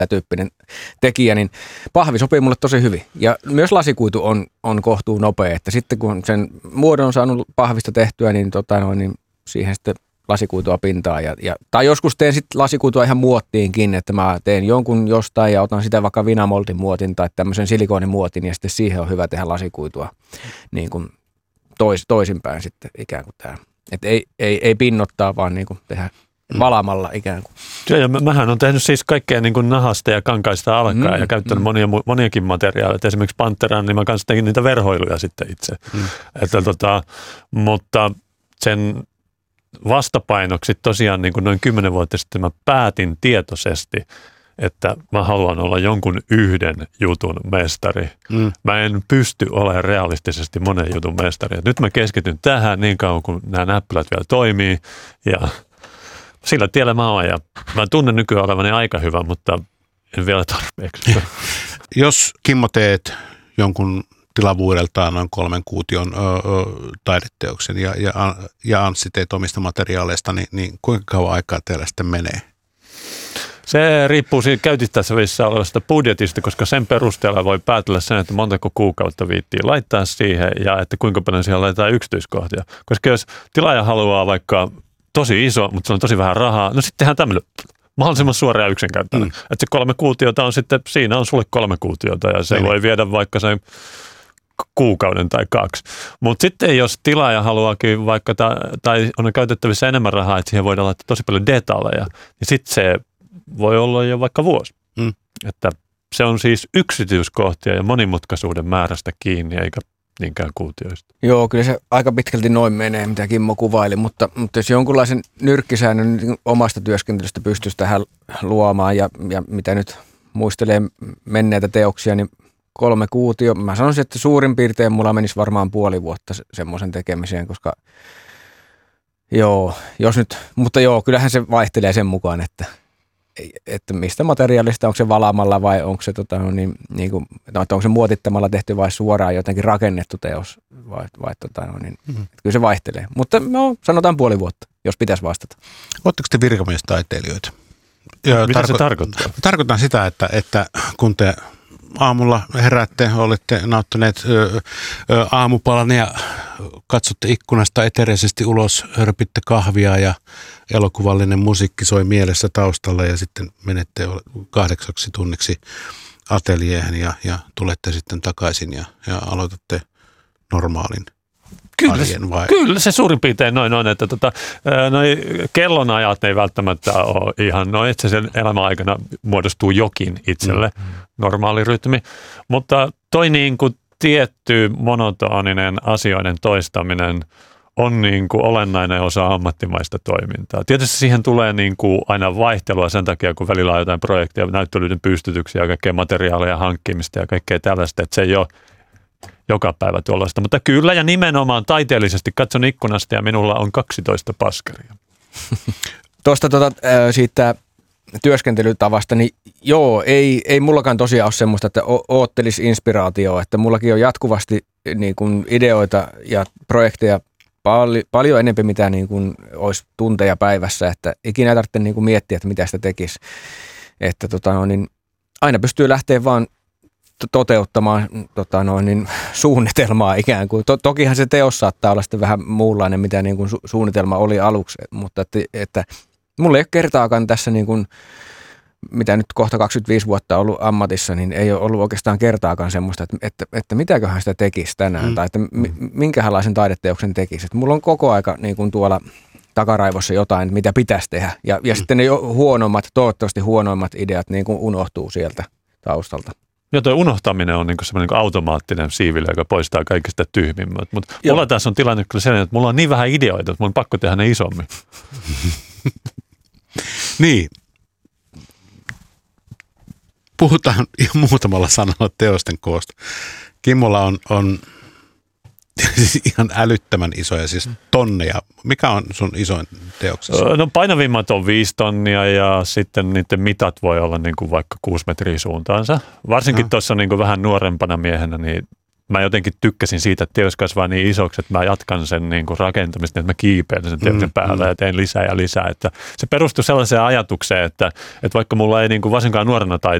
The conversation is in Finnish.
tyyppinen tekijä, niin pahvi sopii mulle tosi hyvin. Ja myös lasikuitu on kohtuu nopea, että sitten kun sen muodon on saanut pahvista tehtyä, niin, niin siihen sitten lasikuitua pintaa. Tai joskus teen sitten lasikuitua ihan muottiinkin, että mä teen jonkun jostain ja otan sitä vaikka Vinamoltin muotin tai tämmöisen silikoonimuotin ja sitten siihen on hyvä tehdä lasikuitua niin kuin toisinpäin sitten ikään kuin tämä. Että ei pinnottaa, vaan niin kuin tehdä valamalla ikään kuin. Ja mähän on tehnyt siis kaikkea niin kuin nahasta ja kankaista alkaen ja käyttänyt moniakin materiaaleja. Esimerkiksi Panteran, niin mä kanssa tein niitä verhoiluja sitten itse. Mutta sen vastapainoksi tosiaan niin kuin noin 10 vuotta sitten mä päätin tietoisesti, että mä haluan olla jonkun yhden jutun mestari. Mä en pysty olemaan realistisesti monen jutun mestari. Nyt mä keskityn tähän niin kauan, kun nämä näppylät vielä toimii ja sillä tiellä mä oon. Ja mä tunnen nykyään olevani aika hyvä, mutta en vielä tarpeeksi. Jos Kimmo teet jonkun tilavuudeltaan noin 3 kuution taideteoksen ja Anssi teet omista materiaaleista, niin kuinka kauan aikaa teillä sitten menee? Se riippuu siitä käytettävissä olevasta budjetista, koska sen perusteella voi päätellä sen, että montako kuukautta viittii laittaa siihen ja että kuinka paljon siihen laitetaan yksityiskohtia. Koska jos tilaaja haluaa vaikka tosi iso, mutta se on tosi vähän rahaa, no sitten tehdään tämmöinen mahdollisimman suora ja yksinkertainen. Että se 3 kuutiota on sitten, siinä on sulle 3 kuutiota ja se voi viedä vaikka se kuukauden tai 2. Mutta sitten jos tilaaja haluaakin vaikka, tai on käytettävissä enemmän rahaa, että siihen voidaan laittaa tosi paljon detaljeja, niin sitten se voi olla jo vaikka vuosi. Että se on siis yksityiskohtia ja monimutkaisuuden määrästä kiinni, eikä niinkään kuutioista. Joo, kyllä se aika pitkälti noin menee, mitä Kimmo kuvaili, mutta jos jonkunlaisen nyrkkisäännön niin omasta työskentelystä pystyisi tähän luomaan ja mitä nyt muistelee menneitä teoksia, niin 3 kuutio. Mä sanoisin, että suurin piirtein mulla menisi varmaan puoli vuotta semmoisen tekemiseen, koska kyllähän se vaihtelee sen mukaan, että mistä materiaalista, onko se valamalla vai onko se, onko se muotittamalla tehty vai suoraan jotenkin rakennettu teos kyllä se vaihtelee. Mutta sanotaan puoli vuotta, jos pitäisi vastata. Oletteko te virkamiestaiteilijoita? Mitä se tarkoittaa? Tarkoitan sitä, että kun te aamulla heräätte, olette nauttineet aamupalan ja katsotte ikkunasta etereisesti ulos, hörpitte kahvia ja elokuvallinen musiikki soi mielessä taustalla ja sitten menette 8 tunniksi atelieen ja tulette sitten takaisin ja aloitatte normaalin arjen vai? Kyllä se suurin piirtein noin on, että noi kellonajat ei välttämättä ole ihan, itse sen elämän aikana muodostuu jokin itselle normaali rytmi, mutta toi niin kuin tietty monotoninen asioiden toistaminen on niin kuin olennainen osa ammattimaista toimintaa. Tietysti siihen tulee niin kuin aina vaihtelua sen takia, kun välillä on jotain projekteja, näyttelyiden pystytyksiä ja kaikkea materiaalia hankkimista ja kaikkea tällaista, että se ei ole joka päivä tuollaista. Mutta kyllä ja nimenomaan taiteellisesti katson ikkunasta ja minulla on 12 paskaria. Tuosta siitä työskentelytavasta, niin joo, ei mullakaan tosiaan ole semmoista, että oottelisi inspiraatioa, että mullakin on jatkuvasti niin kuin ideoita ja projekteja paljon enemmän mitä niin kuin olisi tunteja päivässä, että ikinä ei tarvitse niin kuin miettiä, että mitä sitä tekisi. Että aina pystyy lähteä vaan toteuttamaan suunnitelmaa ikään kuin. Tokihan se teos saattaa olla sitten vähän muunlainen, mitä niin kuin suunnitelma oli aluksi, mutta että mulla ei ole kertaakaan tässä, niin kuin, mitä nyt kohta 25 vuotta ollut ammatissa, niin ei ole ollut oikeastaan kertaakaan semmoista, että mitäköhän sitä tekisi tänään, tai että minkälaisen taideteoksen tekisi. Että mulla on koko aika niin kuin tuolla takaraivossa jotain, mitä pitäisi tehdä, ja sitten ne toivottavasti huonoimmat ideat niin kuin unohtuu sieltä taustalta. Joo, tuo unohtaminen on niinku semmoinen automaattinen siivile, joka poistaa kaikista tyhmimmät. Mutta mulla tässä on tilanne kyllä sellainen, että mulla on niin vähän ideoita, että mun on pakko tehdä ne isommin. Niin. Puhutaan muutamalla sanalla teosten koosta. Kimmolla on ihan älyttömän isoja, siis tonneja. Mikä on sun isoin teoksessa? No painavimmat on 5 tonnia ja sitten niiden mitat voi olla niin kuin vaikka 6 metriä suuntaansa. Varsinkin tuossa niin kuin vähän nuorempana miehenä, niin mä jotenkin tykkäsin siitä, että teos kasvaa niin isoksi, että mä jatkan sen niin kuin rakentamista, että mä kiipeen sen teoksen päällä ja teen lisää ja lisää. Että se perustui sellaiseen ajatukseen, että vaikka mulla ei niin kuin varsinkaan nuorena